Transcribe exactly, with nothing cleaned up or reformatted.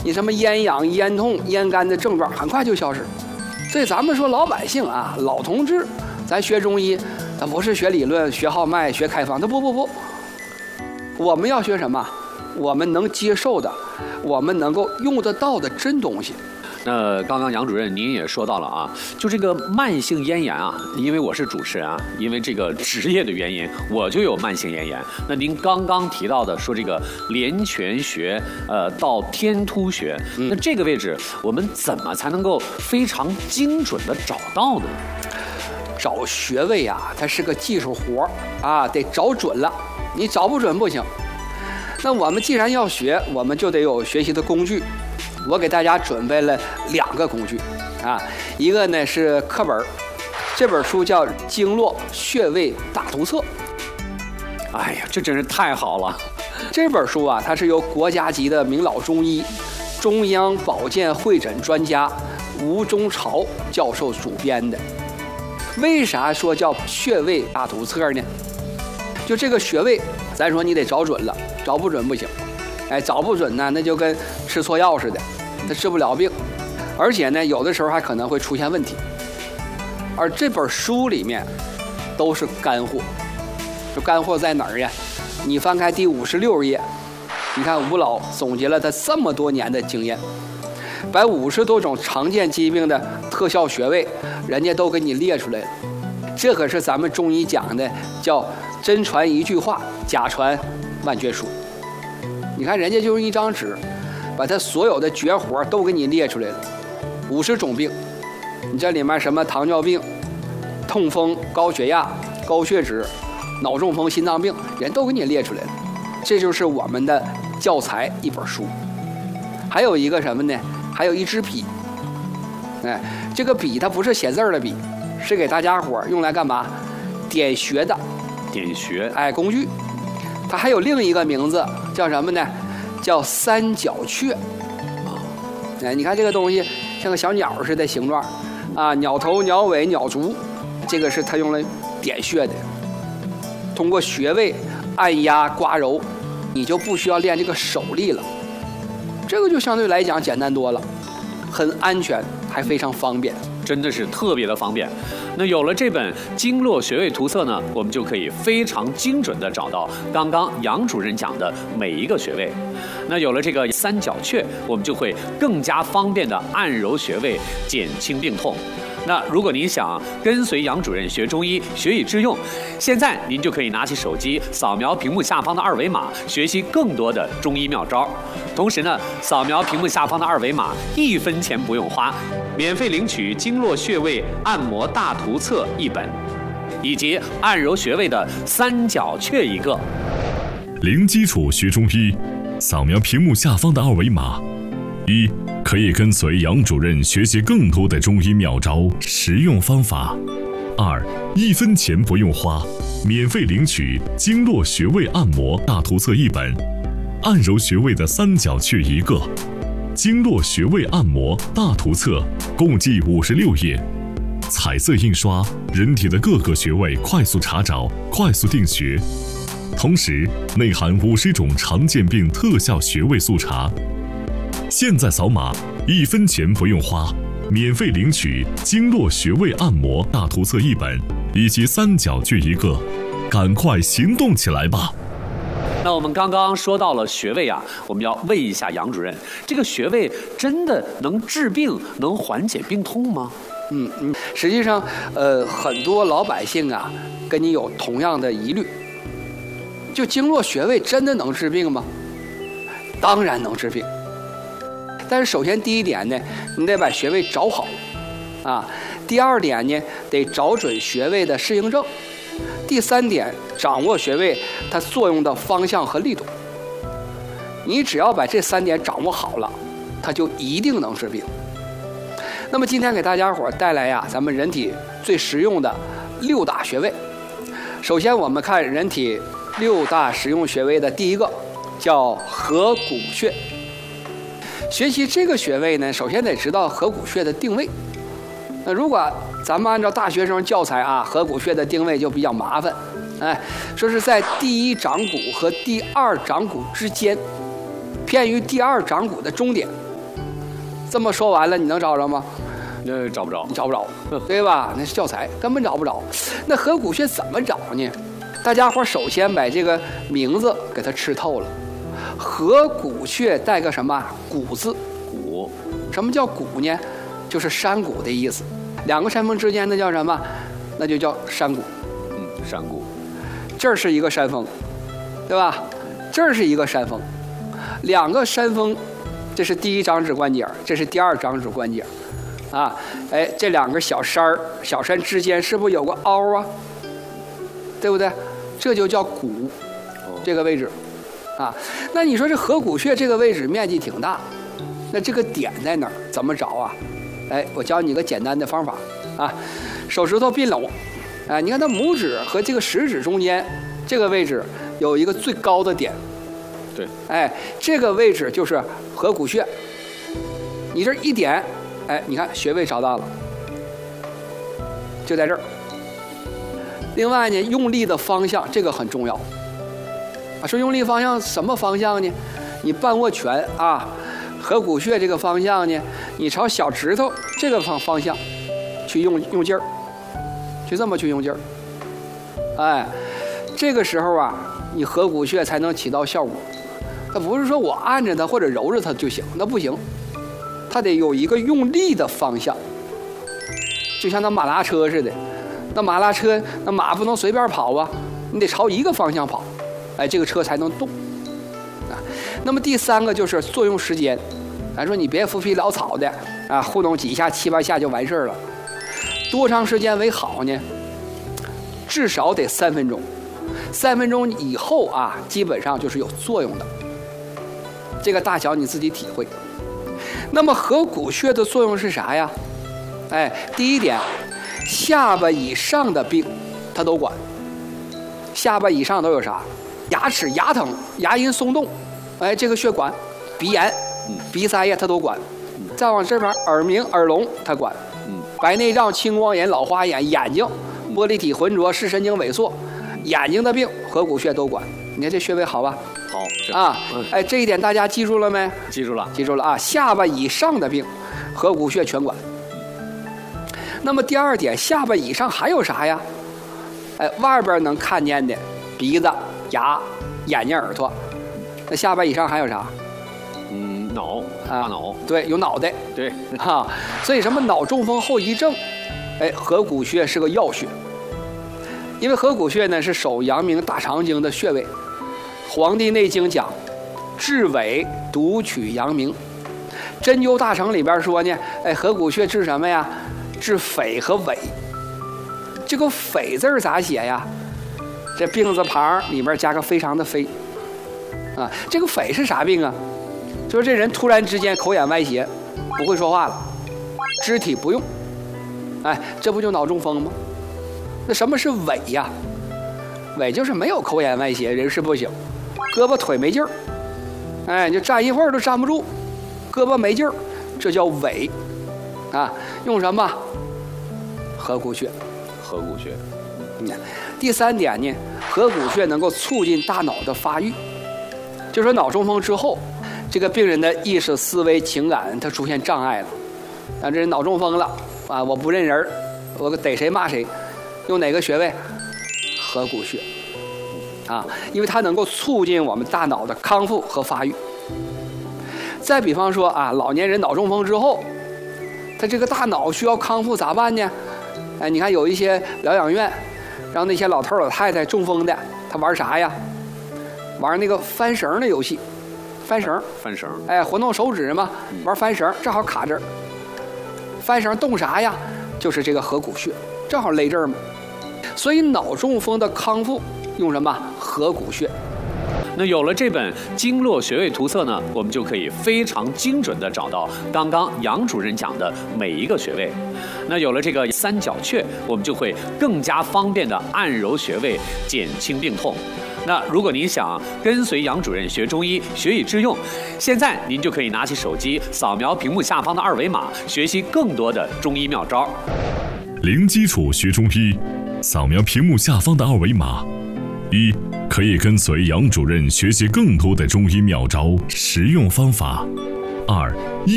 你什么咽痒、咽痛、咽干的症状很快就消失。所以咱们说老百姓啊，老同志，咱学中医，咱不是学理论、学号脉、学开方，那不不不，我们要学什么？我们能接受的，我们能够用得到的真东西。 那刚刚杨主任您也说到了啊，就这个慢性咽炎啊，因为我是主持人啊，因为这个职业的原因，我就有慢性咽炎。那您刚刚提到的说这个连泉穴，呃，到天突穴，那这个位置我们怎么才能够非常精准的找到呢？ 找穴位啊，它是个技术活啊，得找准了，你找不准不行。那我们既然要学，我们就得有学习的工具。我给大家准备了两个工具啊，一个呢是课本，这本书叫《经络穴位大图册》。 哎呀，这真是太好了！ 这本书啊，它是由国家级的名老中医、中央保健会诊专家吴中朝教授主编的。为啥说叫穴位大图册呢？就这个穴位，咱说你得找准了，找不准不行。哎，找不准呢，那就跟吃错药似的，它治不了病，而且呢，有的时候还可能会出现问题。而这本书里面都是干货，这干货在哪儿呀？你翻开第五十六页，你看吴老总结了他这么多年的经验，把五十多种常见疾病的特效穴位，人家都给你列出来了。这可是咱们中医讲的叫真传一句话，假传万卷书。你看人家就用一张纸，把他所有的绝活都给你列出来了，五十种病，你这里面什么糖尿病、痛风、高血压、高血脂、脑中风、心脏病，人都给你列出来了。这就是我们的教材一本书。还有一个什么呢？还有一支笔。哎，这个笔它不是写字的笔，是给大家伙用来干嘛？点穴的。 点穴。 哎，工具。它还有另一个名字叫什么呢？叫三角雀。哎，你看这个东西像个小鸟似的形状啊，鸟头、鸟尾、鸟足，这个是它用来点穴的。通过穴位按压刮揉，你就不需要练这个手力了，这个就相对来讲简单多了，很安全，还非常方便。 真的是特别的方便。那有了这本经络穴位图册呢，我们就可以非常精准地找到刚刚杨主任讲的每一个穴位。那有了这个三角雀，我们就会更加方便地按揉穴位，减轻病痛。那如果您想跟随杨主任学中医，学以致用，现在您就可以拿起手机扫描屏幕下方的二维码，学习更多的中医妙招。同时呢，扫描屏幕下方的二维码，一分钱不用花，免费领取经络穴位按摩大图册一本，以及按揉穴位的三角雀一个。 零基础学中医，扫描屏幕下方的二维码。一，可以跟随杨主任学习更多的中医妙招、实用方法。二，一分钱不用花，免费领取经络穴位按摩大图册一本，按揉穴位的三角雀一个。经络穴位按摩大图册共计五十六页，彩色印刷，人体的各个穴位快速查找，快速定穴。同时内含五十种常见病特效穴位速查。现在扫码，一分钱不用花，免费领取经络穴位按摩大图册一本，以及三角雀一个，赶快行动起来吧！ 那我们刚刚说到了穴位啊，我们要问一下杨主任，这个穴位真的能治病、能缓解病痛吗？ 嗯嗯，实际上，呃，很多老百姓啊，跟你有同样的疑虑，就经络穴位真的能治病吗？当然能治病。但是首先第一点呢，你得把穴位找好，啊，第二点呢，得找准穴位的适应症，第三点，掌握穴位它作用的方向和力度。你只要把这三点掌握好了，它就一定能治病。那么今天给大家伙带来呀，咱们人体最实用的六大穴位。首先我们看人体六大实用穴位的第一个叫合谷穴。学习这个穴位呢，首先得知道合谷穴的定位。那如果咱们按照大学生教材啊，合谷穴的定位就比较麻烦，哎，说是在第一掌骨和第二掌骨之间，偏于第二掌骨的中点， 这么说完了，你能找着吗？ 那找不着， 你找不着，对吧？那是教材，根本找不着。那合谷穴怎么找呢？大家伙首先把这个名字给它吃透了。合谷穴带个什么谷字？ 谷。什么叫谷呢？就是山谷的意思。两个山峰之间那叫什么？那就叫山谷。 嗯，山谷。 这儿是一个山峰，对吧？这儿是一个山峰，两个山峰，这是第一掌指关节，这是第二掌指关节，啊，哎，这两个小山儿、小山之间是不是有个凹啊？对不对？这就叫谷，这个位置，啊，那你说这合谷穴这个位置面积挺大，那这个点在哪儿？怎么找啊？哎，我教你个简单的方法啊，手指头并拢，啊，你看它拇指和这个食指中间这个位置有一个最高的点， 对， 哎，这个位置就是合谷穴。你这一点，哎，你看穴位找到了，就在这儿。另外呢，用力的方向这个很重要啊。说用力方向什么方向呢？你半握拳啊，合谷穴这个方向呢，你朝小指头这个方方向去用用劲儿，就这么去用劲儿。哎，这个时候啊，你合谷穴才能起到效果。它不是说我按着它或者揉着它就行，那不行，它得有一个用力的方向，就像那马拉车似的。那马拉车，那马不能随便跑啊，你得朝一个方向跑，哎，这个车才能动啊。那么第三个就是作用时间，咱说你别浮皮潦草的啊，糊弄几下七八下就完事儿了，多长时间为好呢？至少得三分钟，三分钟以后啊，基本上就是有作用的。这个大小你自己体会。那么合谷穴的作用是啥呀？哎，第一点，下巴以上的病它都管。下巴以上都有啥？牙齿牙疼、牙龈松动，哎，这个穴管。鼻炎、鼻塞呀，它都管。再往这边，耳鸣、耳聋它管。白内障、青光眼、老花眼、眼睛、玻璃体浑浊、视神经萎缩，眼睛的病合谷穴都管。你看这穴位好吧？ 好啊，哎，这一点大家记住了没？ 记住了， 记住了啊！下巴以上的病，合谷穴全管。那么第二点，下巴以上还有啥呀？哎，外边能看见的鼻子、牙、眼睛、耳朵，那下巴以上还有啥？ 嗯，脑，大脑， 对，有脑袋， 对， 哈、啊，所以什么脑中风后遗症，哎，合谷穴是个要穴，因为合谷穴呢是手阳明大肠经的穴位，《黄帝内经》讲，治伪独取阳明，针灸大成里边说呢，哎，合谷穴治什么呀？治匪和伪。这个匪字儿咋写呀？这病字旁里边加个非常的非，啊，这个匪是啥病啊？就是这人突然之间口眼歪斜，不会说话了，肢体不用，哎，这不就脑中风吗？那什么是伪呀？伪就是没有口眼歪斜，人事不省，胳膊腿没劲儿，哎，就站一会儿都站不住，胳膊没劲儿，这叫伪，啊，用什么？合谷穴。 合谷穴。 嗯，第三点呢，合谷穴能够促进大脑的发育，就说脑中风之后。这个病人的意识、思维、情感，他出现障碍了，啊，这人脑中风了啊！我不认人，我逮谁骂谁，用哪个穴位？合谷穴，啊，因为它能够促进我们大脑的康复和发育。再比方说啊，老年人脑中风之后，他这个大脑需要康复咋办呢？哎，你看有一些疗养院，让那些老头老太太中风的，他玩啥呀？玩那个翻绳的游戏。翻绳， 翻绳， 哎，活动手指嘛，玩翻绳，正好卡这儿。翻绳动啥呀？就是这个合谷穴，正好勒这儿嘛。所以脑中风的康复用什么？合谷穴。 那有了这本经络穴位图册呢，我们就可以非常精准地找到刚刚杨主任讲的每一个穴位。那有了这个三角穴，我们就会更加方便地按揉穴位，减轻病痛。那如果您想跟随杨主任学中医，学以致用，现在您就可以拿起手机，扫描屏幕下方的二维码，学习更多的中医妙招。 零基础学中医，扫描屏幕下方的二维码，一可以跟随杨主任学习更多的中医妙招、实用方法；二。